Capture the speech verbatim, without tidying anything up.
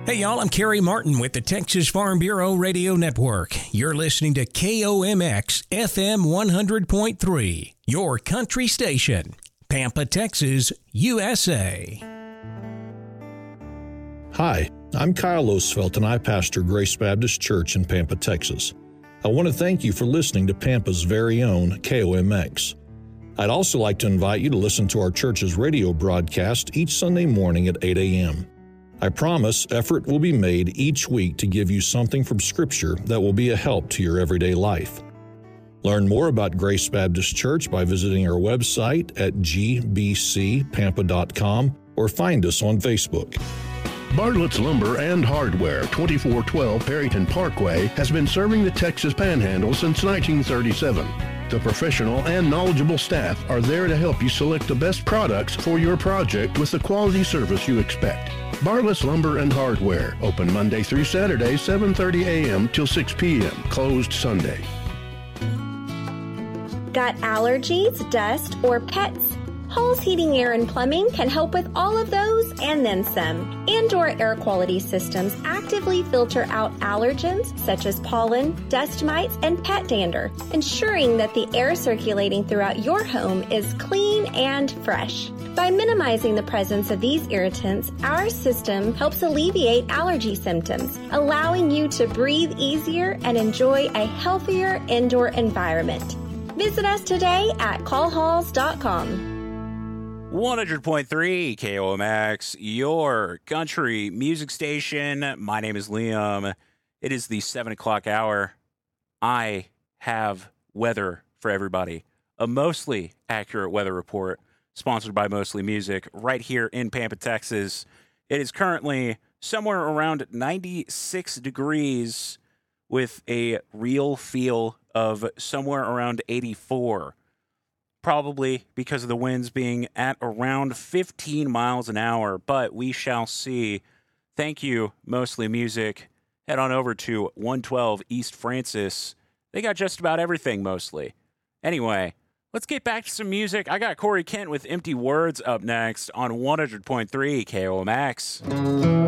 Hey y'all, I'm Kerry Martin with the Texas Farm Bureau Radio Network. You're listening to K O M X F M one hundred point three, your country station, Pampa, Texas, U S A. Hi, I'm Kyle Osfelt and I pastor Grace Baptist Church in Pampa, Texas. I want to thank you for listening to Pampa's very own K O M X. I'd also like to invite you to listen to our church's radio broadcast each Sunday morning at eight a.m. I promise effort will be made each week to give you something from Scripture that will be a help to your everyday life. Learn more about Grace Baptist Church by visiting our website at g b c pampa dot com or find us on Facebook. Bartlett's Lumber and Hardware, twenty-four twelve Perryton Parkway, has been serving the Texas Panhandle since nineteen thirty-seven. The professional and knowledgeable staff are there to help you select the best products for your project with the quality service you expect. Bartlett's Lumber and Hardware, open Monday through Saturday, seven thirty a.m. till six p.m., closed Sunday. Got allergies, dust, or pets? Hall's Heating, Air, and Plumbing can help with all of those and then some. Indoor air quality systems actively filter out allergens such as pollen, dust mites, and pet dander, ensuring that the air circulating throughout your home is clean and fresh. By minimizing the presence of these irritants, our system helps alleviate allergy symptoms, allowing you to breathe easier and enjoy a healthier indoor environment. Visit us today at call halls dot com. one hundred point three K O M X, your country music station. My name is Liam. It is the seven o'clock hour. I have weather for everybody. A mostly accurate weather report sponsored by Mostly Music right here in Pampa, Texas. It is currently somewhere around ninety-six degrees with a real feel of somewhere around eighty-four. Probably because of the winds being at around fifteen miles an hour, but we shall see. Thank you, Mostly Music. Head on over to one twelve East Francis. They got just about everything, mostly. Anyway, let's get back to some music. I got Corey Kent with Empty Words up next on one hundred point three K O M X.